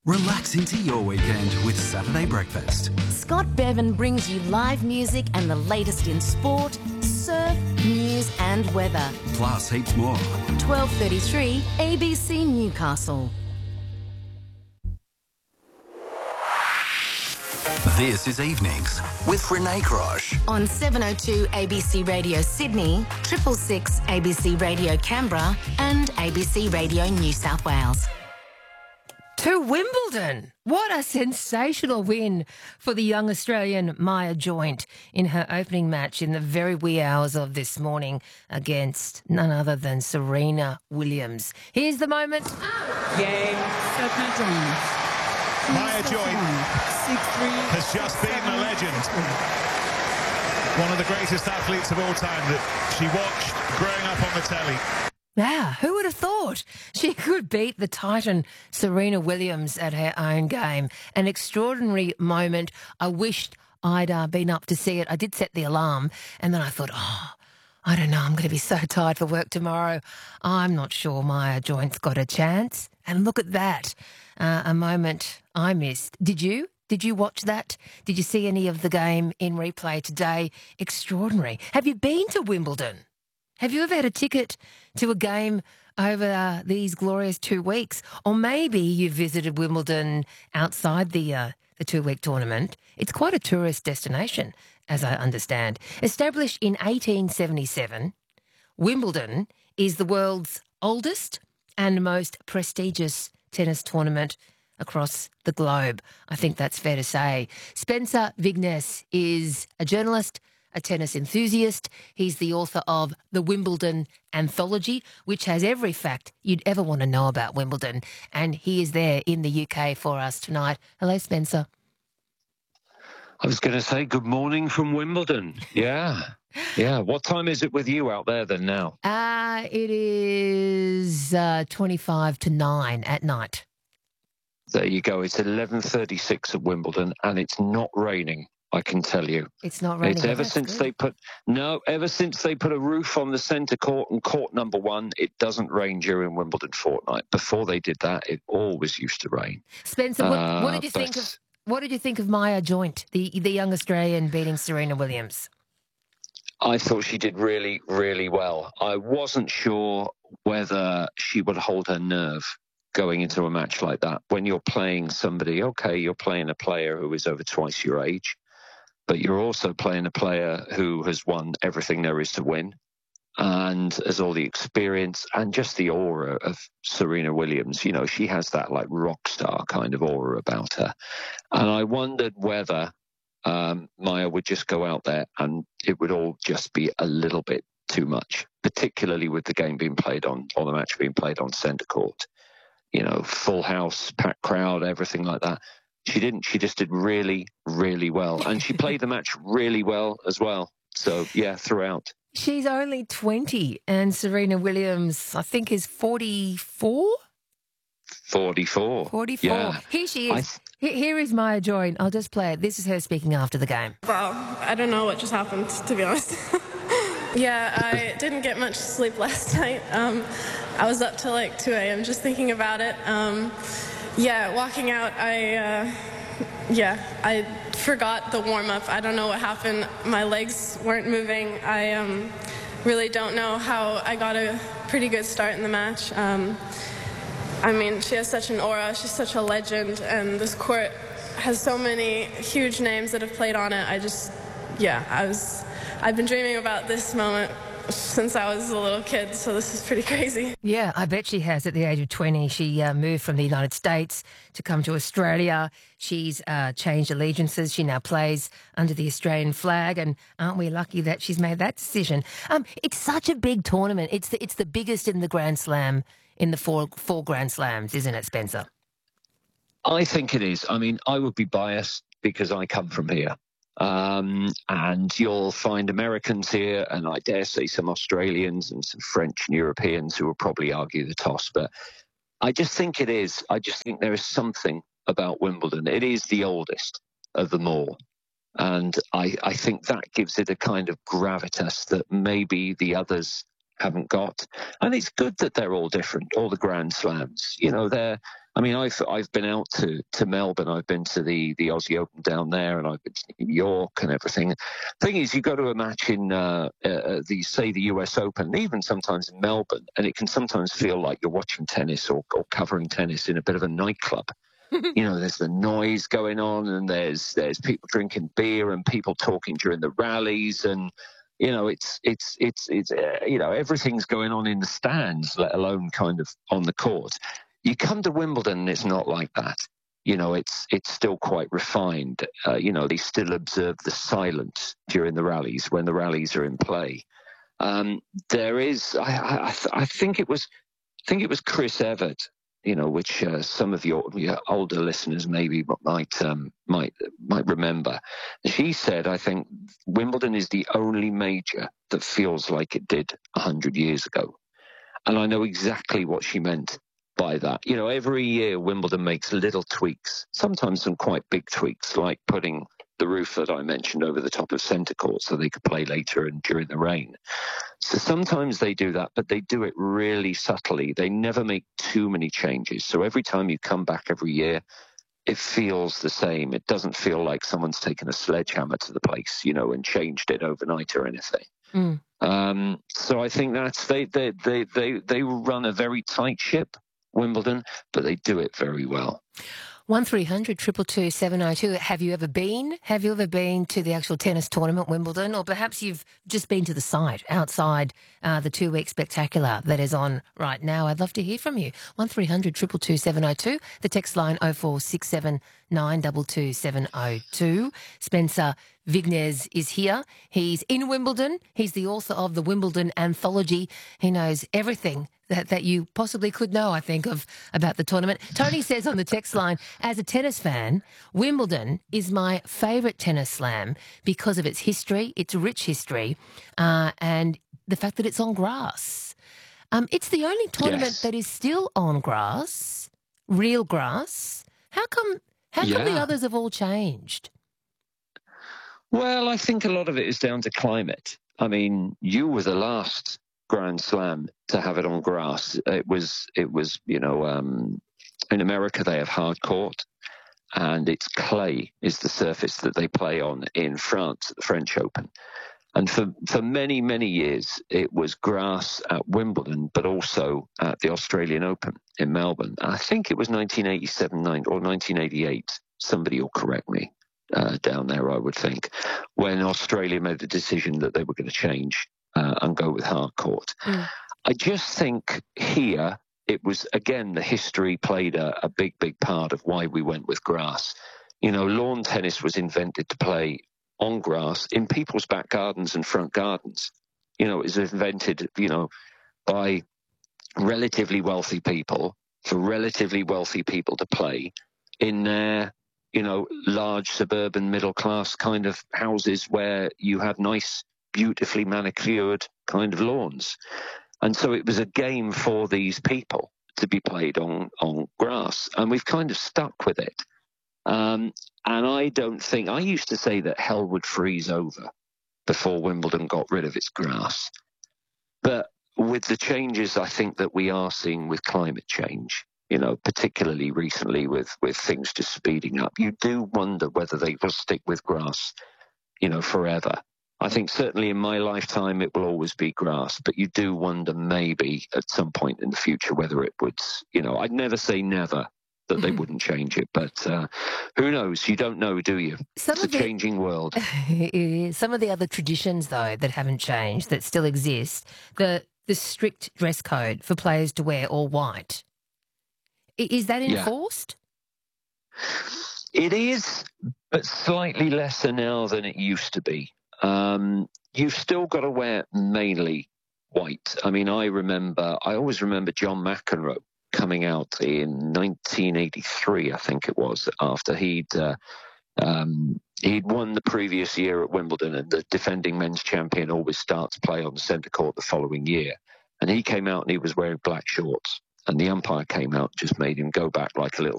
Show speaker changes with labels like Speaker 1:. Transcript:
Speaker 1: Relax into your weekend with Saturday Breakfast.
Speaker 2: Scott Bevan brings you live music and the latest in sport, surf, news and weather.
Speaker 1: Plus heaps more.
Speaker 2: 12:33 ABC Newcastle.
Speaker 1: This is Evenings with Renee Crosh.
Speaker 2: On 702 ABC Radio Sydney, 666 ABC Radio Canberra and ABC Radio New South Wales.
Speaker 3: To Wimbledon. What a sensational win for the young Australian Maya Joint in her opening match in the very wee hours of this morning against none other than Serena Williams. Here's the moment.
Speaker 4: Game.
Speaker 5: Maya Joint has just beaten a legend. One of the greatest athletes of all time that she watched growing up on the telly.
Speaker 3: Yeah, who would have thought she could beat the Titan Serena Williams at her own game? An extraordinary moment. I wished I'd been up to see it. I did set the alarm and then I thought, I don't know, I'm going to be so tired for work tomorrow. I'm not sure Maya Joint's got a chance. And look at that, a moment I missed. Did you? Did you watch that? Did you see any of the game in replay today? Extraordinary. Have you been to Wimbledon? Have you ever had a ticket to a game over these glorious 2 weeks? Or maybe you visited Wimbledon outside the 2-week tournament. It's quite a tourist destination, as I understand. Established in 1877, Wimbledon is the world's oldest and most prestigious tennis tournament across the globe. I think that's fair to say. Spencer Vignes is a journalist, a tennis enthusiast. He's the author of The Wimbledon Anthology, which has every fact you'd ever want to know about Wimbledon. And he is there in the UK for us tonight. Hello, Spencer.
Speaker 6: I was going to say good morning from Wimbledon. Yeah. Yeah. What time is it with you out there then now?
Speaker 3: It is 25 to 9 at night.
Speaker 6: There you go. It's 11:36 at Wimbledon and it's not raining. I can tell you.
Speaker 3: It's not raining.
Speaker 6: It's ever since they put a roof on the centre court and court number 1, it doesn't rain during Wimbledon fortnight. Before they did that, it always used to rain.
Speaker 3: Spencer, what did you think of? What did you think of Maya Joint, the young Australian beating Serena Williams?
Speaker 6: I thought she did really, really well. I wasn't sure whether she would hold her nerve going into a match like that. When you're playing somebody, okay, you're playing a player who is over twice your age, but you're also playing a player who has won everything there is to win and has all the experience and just the aura of Serena Williams. You know, she has that like rock star kind of aura about her. And I wondered whether Maya would just go out there and it would all just be a little bit too much, particularly with the game being played on, or the match being played on centre court. You know, full house, packed crowd, everything like that. She didn't. She just did really, really well. And she played the match really well as well. So, yeah, throughout.
Speaker 3: She's only 20 and Serena Williams, I think, is 44?
Speaker 6: 44.
Speaker 3: 44.
Speaker 6: Yeah.
Speaker 3: Here she is. Here is Maya Joint. I'll just play it. This is her speaking after the game.
Speaker 7: Wow, I don't know what just happened, to be honest. Yeah, I didn't get much sleep last night. I was up till like 2 a.m. just thinking about it. Walking out, I forgot the warm-up. I don't know what happened. My legs weren't moving. I really don't know how I got a pretty good start in the match. She has such an aura. She's such a legend, and this court has so many huge names that have played on it. I've been dreaming about this moment since I was a little kid, so this is pretty crazy.
Speaker 3: Yeah, I bet she has. At the age of 20, she moved from the United States to come to Australia. She's changed allegiances. She now plays under the Australian flag, and aren't we lucky that she's made that decision? It's such a big tournament. It's the biggest in the Grand Slam, in the four Grand Slams, isn't it, Spencer?
Speaker 6: I think it is. I mean, I would be biased because I come from here. And you'll find Americans here, and I dare say some Australians and some French and Europeans who will probably argue the toss. But I just think it is. I just think there is something about Wimbledon. It is the oldest of them all. And I think that gives it a kind of gravitas that maybe the others haven't got. And it's good that they're all different, all the Grand Slams. You know, they're I mean, I've been out to Melbourne. I've been to the Aussie Open down there, and I've been to New York and everything. Thing is, you go to a match in the US Open, and even sometimes in Melbourne, and it can sometimes feel like you're watching tennis or covering tennis in a bit of a nightclub. You know, there's the noise going on, and there's people drinking beer and people talking during the rallies, and you know, it's you know, everything's going on in the stands, let alone kind of on the court. You come to Wimbledon, and it's not like that. You know, it's still quite refined. You know, they still observe the silence during the rallies when the rallies are in play. There is, I think it was Chris Evert, you know, which some of your older listeners maybe might remember. She said, I think Wimbledon is the only major that feels like it did 100 years ago. And I know exactly what she meant by that. You know, every year Wimbledon makes little tweaks, sometimes some quite big tweaks, like putting the roof that I mentioned over the top of centre court so they could play later and during the rain. So sometimes they do that, but they do it really subtly. They never make too many changes. So every time you come back every year, it feels the same. It doesn't feel like someone's taken a sledgehammer to the place, you know, and changed it overnight or anything. So I think that's they run a very tight ship, Wimbledon, but they do it very well.
Speaker 3: 1300 222 702. Have you ever been? Have you ever been to the actual tennis tournament, Wimbledon? Or perhaps you've just been to the site outside the 2-week spectacular that is on right now. I'd love to hear from you. 1300 222 702. The text line 0467 922 702. Spencer Vignes is here. He's in Wimbledon. He's the author of the Wimbledon Anthology. He knows everything that you possibly could know, I think, about the tournament. Tony says on the text line, as a tennis fan, Wimbledon is my favourite tennis slam because of its history, its rich history, and the fact that it's on grass. It's the only tournament that is still on grass, real grass. How come the others have all changed?
Speaker 6: Well, I think a lot of it is down to climate. I mean, you were the last Grand Slam to have it on grass. It was, you know, in America they have hard court, and it's clay is the surface that they play on in France at the French Open. And for many, many years, it was grass at Wimbledon, but also at the Australian Open in Melbourne. I think it was 1987 or 1988. Somebody will correct me. Down there, I would think, when Australia made the decision that they were going to change and go with hard court. I just think here it was, again, the history played a big, big part of why we went with grass. You know, lawn tennis was invented to play on grass in people's back gardens and front gardens. You know, it was invented, you know, by relatively wealthy people for relatively wealthy people to play in their, you know, large suburban middle-class kind of houses where you had nice, beautifully manicured kind of lawns. And so it was a game for these people to be played on grass. And we've kind of stuck with it. And I don't think... I used to say that hell would freeze over before Wimbledon got rid of its grass. But with the changes I think that we are seeing with climate change, you know, particularly recently with things just speeding up, you do wonder whether they will stick with grass, you know, forever. I think certainly in my lifetime it will always be grass, but you do wonder maybe at some point in the future whether it would, you know, I'd never say never that they wouldn't change it, but who knows? You don't know, do you? It's a changing world.
Speaker 3: It is. Some of the other traditions, though, that haven't changed, that still exist, the strict dress code for players to wear all white. Is that enforced?
Speaker 6: Yeah. It is, but slightly lesser now than it used to be. You've still got to wear mainly white. I mean, I always remember John McEnroe coming out in 1983, I think it was, after he'd won the previous year at Wimbledon, and the defending men's champion always starts play on the centre court the following year. And he came out and he was wearing black shorts. And the umpire came out and just made him go back like a little